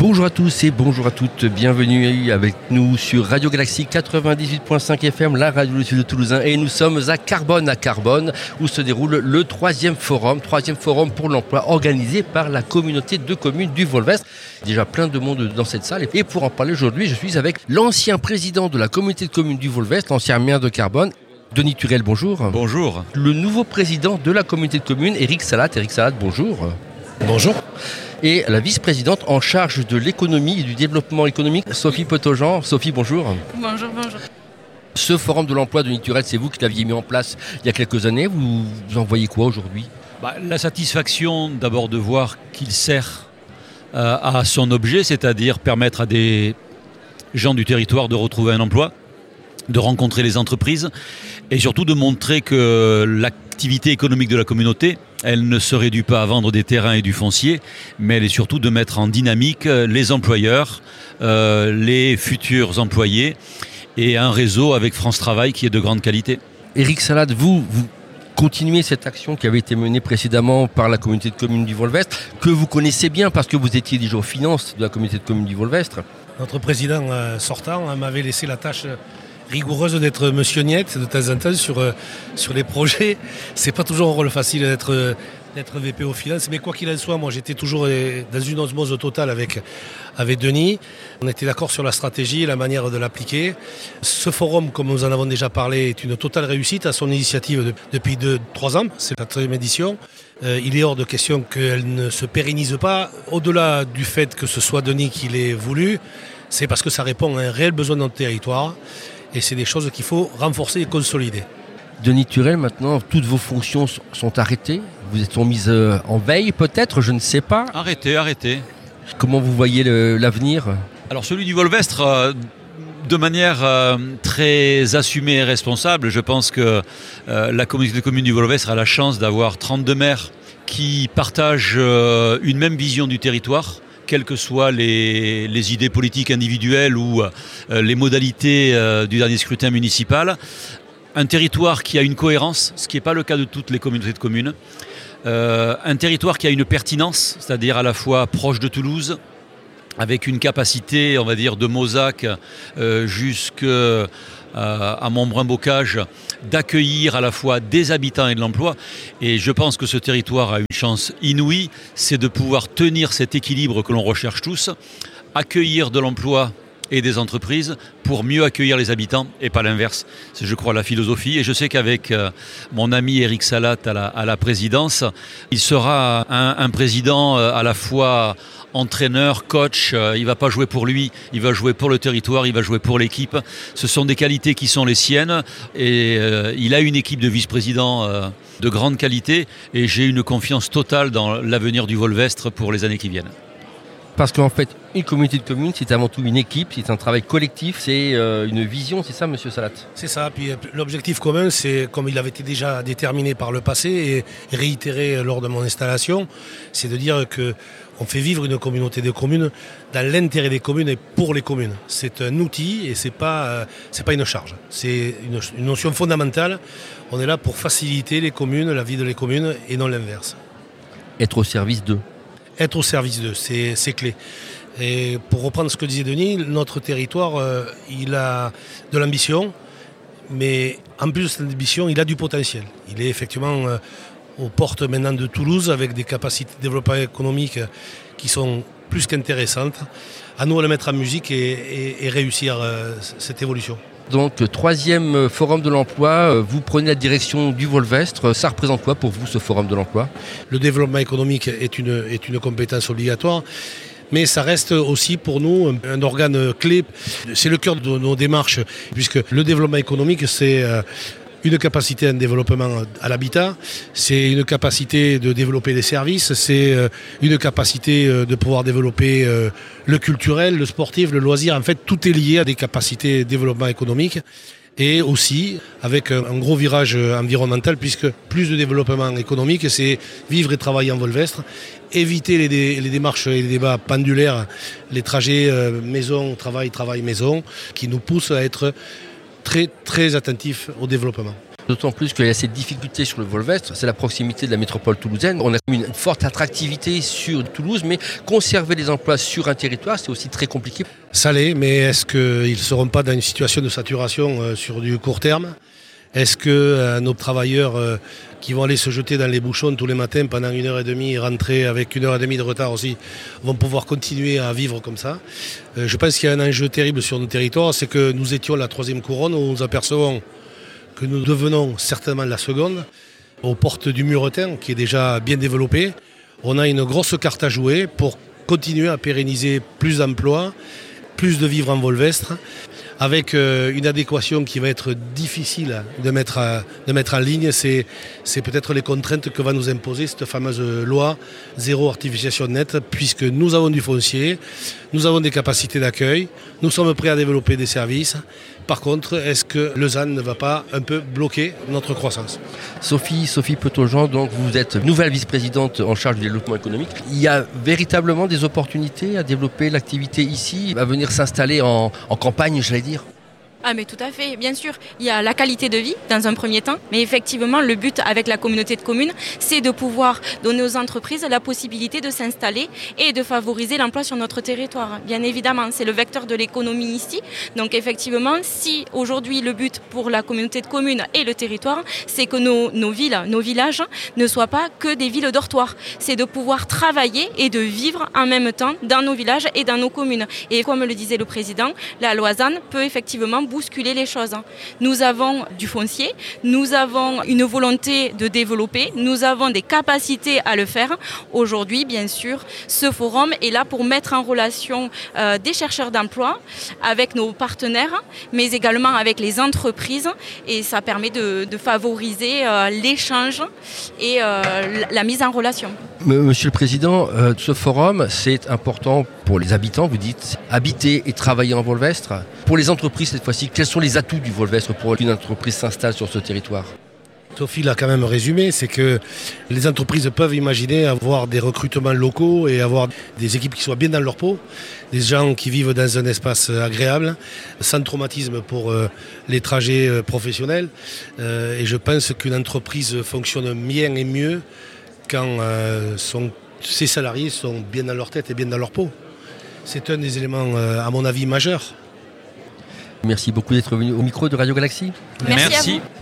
Bonjour à tous et bonjour à toutes, bienvenue avec nous sur Radio Galaxie 98.5 FM, la radio du Sud Toulousain, et nous sommes à Carbone où se déroule le troisième forum pour l'emploi organisé par la communauté de communes du Volvestre. Déjà plein de monde dans cette salle, et pour en parler aujourd'hui, je suis avec l'ancien président de la communauté de communes du Volvestre, l'ancien maire de Carbone, Denis Turel, bonjour. Bonjour. Le nouveau président de la communauté de communes, Eric Salat, bonjour. Bonjour. Et la vice-présidente en charge de l'économie et du développement économique, Sophie Potojean. Sophie, bonjour. Bonjour. Ce forum de l'emploi de Denis Turel, c'est vous qui l'aviez mis en place il y a quelques années. Vous en voyez quoi aujourd'hui ? La satisfaction d'abord de voir qu'il sert à son objet, c'est-à-dire permettre à des gens du territoire de retrouver un emploi, de rencontrer les entreprises et surtout de montrer que l'activité économique de la communauté, elle ne se réduit pas à vendre des terrains et du foncier, mais elle est surtout de mettre en dynamique les employeurs, les futurs employés et un réseau avec France Travail qui est de grande qualité. Eric Salat, vous continuez cette action qui avait été menée précédemment par la communauté de communes du Volvestre, que vous connaissez bien parce que vous étiez déjà aux finances de la communauté de communes du Volvestre. Notre président sortant m'avait laissé la tâche rigoureuse d'être Monsieur Niette de temps en temps sur les projets. C'est pas toujours un rôle facile d'être VP aux finances, mais quoi qu'il en soit, moi j'étais toujours dans une osmose totale avec Denis. On était d'accord sur la stratégie et la manière de l'appliquer. Ce forum, comme nous en avons déjà parlé, est une totale réussite à son initiative depuis 3 ans. C'est la 3e édition. Il est hors de question qu'elle ne se pérennise pas. Au-delà du fait que ce soit Denis qui l'ait voulu, c'est parce que ça répond à un réel besoin de notre territoire. Et c'est des choses qu'il faut renforcer et consolider. Denis Turel, maintenant, toutes vos fonctions sont arrêtées. Vous êtes mises en veille, peut-être, je ne sais pas. Arrêtez. Comment vous voyez l'avenir ? Alors celui du Volvestre, de manière très assumée et responsable, je pense que la communauté de communes du Volvestre a la chance d'avoir 32 maires qui partagent une même vision du territoire, quelles que soient les idées politiques individuelles ou les modalités du dernier scrutin municipal. Un territoire qui a une cohérence, ce qui n'est pas le cas de toutes les communautés de communes. Un territoire qui a une pertinence, c'est-à-dire à la fois proche de Toulouse, avec une capacité, on va dire, de Mozac jusqu'à Montbrun-Bocage, d'accueillir à la fois des habitants et de l'emploi. Et je pense que ce territoire a une chance inouïe, c'est de pouvoir tenir cet équilibre que l'on recherche tous, accueillir de l'emploi et des entreprises pour mieux accueillir les habitants et pas l'inverse. C'est, je crois, la philosophie. Et je sais qu'avec mon ami Eric Salat à la présidence, il sera un président à la fois entraîneur, coach. Il ne va pas jouer pour lui, il va jouer pour le territoire, il va jouer pour l'équipe. Ce sont des qualités qui sont les siennes et il a une équipe de vice-présidents de grande qualité et j'ai une confiance totale dans l'avenir du Volvestre pour les années qui viennent. Parce qu'en fait, une communauté de communes, c'est avant tout une équipe, c'est un travail collectif, c'est une vision, c'est ça, Monsieur Salat ? C'est ça, puis l'objectif commun, c'est, comme il avait été déjà déterminé par le passé et réitéré lors de mon installation, c'est de dire qu'on fait vivre une communauté de communes dans l'intérêt des communes et pour les communes. C'est un outil et c'est pas une charge. C'est une notion fondamentale. On est là pour faciliter les communes, la vie de les communes et non l'inverse. Être au service d'eux. Être au service d'eux, c'est clé. Et pour reprendre ce que disait Denis, notre territoire, il a de l'ambition, mais en plus de cette ambition, il a du potentiel. Il est effectivement aux portes maintenant de Toulouse avec des capacités de développement économique qui sont plus qu'intéressantes. À nous de le mettre en musique et réussir cette évolution. Donc, 3e forum de l'emploi, vous prenez la direction du Volvestre. Ça représente quoi pour vous, ce forum de l'emploi ? Le développement économique est une compétence obligatoire, mais ça reste aussi pour nous un organe clé. C'est le cœur de nos démarches, puisque le développement économique, c'est une capacité à un développement à l'habitat, c'est une capacité de développer des services, c'est une capacité de pouvoir développer le culturel, le sportif, le loisir. En fait, tout est lié à des capacités de développement économique et aussi avec un gros virage environnemental, puisque plus de développement économique, c'est vivre et travailler en Volvestre, éviter les démarches et les débats pendulaires, les trajets maison, travail, maison, qui nous poussent à être très, très attentif au développement. D'autant plus qu'il y a cette difficulté sur le Volvestre, c'est la proximité de la métropole toulousaine. On a une forte attractivité sur Toulouse, mais conserver les emplois sur un territoire, c'est aussi très compliqué. Ça l'est, mais est-ce qu'ils ne seront pas dans une situation de saturation sur du court terme ? Est-ce que nos travailleurs qui vont aller se jeter dans les bouchons tous les matins pendant 1h30 et rentrer avec 1h30 de retard aussi, vont pouvoir continuer à vivre comme ça ? Je pense qu'il y a un enjeu terrible sur nos territoires, c'est que nous étions la troisième couronne, où nous apercevons que nous devenons certainement la seconde, aux portes du Muretin, qui est déjà bien développé. On a une grosse carte à jouer pour continuer à pérenniser plus d'emplois, plus de vivres en Volvestre, avec une adéquation qui va être difficile de mettre en ligne. C'est peut-être les contraintes que va nous imposer cette fameuse loi zéro artificialisation nette, puisque nous avons du foncier, nous avons des capacités d'accueil, nous sommes prêts à développer des services. Par contre, est-ce que le ZAN ne va pas un peu bloquer notre croissance ? Sophie Petaujean, donc vous êtes nouvelle vice-présidente en charge du développement économique. Il y a véritablement des opportunités à développer l'activité ici, à venir s'installer en campagne, j'allais dire ? Ah mais tout à fait, bien sûr. Il y a la qualité de vie dans un premier temps, mais effectivement le but avec la communauté de communes, c'est de pouvoir donner aux entreprises la possibilité de s'installer et de favoriser l'emploi sur notre territoire. Bien évidemment, c'est le vecteur de l'économie ici. Donc effectivement, si aujourd'hui le but pour la communauté de communes et le territoire, c'est que nos villes, nos villages ne soient pas que des villes dortoirs. C'est de pouvoir travailler et de vivre en même temps dans nos villages et dans nos communes. Et comme le disait le président, la loi ZAN peut effectivement bousculer les choses. Nous avons du foncier, nous avons une volonté de développer, nous avons des capacités à le faire. Aujourd'hui, bien sûr, ce forum est là pour mettre en relation des chercheurs d'emploi avec nos partenaires, mais également avec les entreprises, et ça permet de favoriser l'échange et la mise en relation. Monsieur le Président, ce forum, c'est important pour les habitants, vous dites, habiter et travailler en Volvestre. Pour les entreprises, cette fois-ci, quels sont les atouts du Volvestre pour qu'une entreprise s'installe sur ce territoire ? Sophie l'a quand même résumé, c'est que les entreprises peuvent imaginer avoir des recrutements locaux et avoir des équipes qui soient bien dans leur peau, des gens qui vivent dans un espace agréable, sans traumatisme pour les trajets professionnels. Et je pense qu'une entreprise fonctionne bien et mieux quand ses salariés sont bien dans leur tête et bien dans leur peau. C'est un des éléments, à mon avis, majeurs. Merci beaucoup d'être venu au micro de Radio Galaxy. Merci. À vous.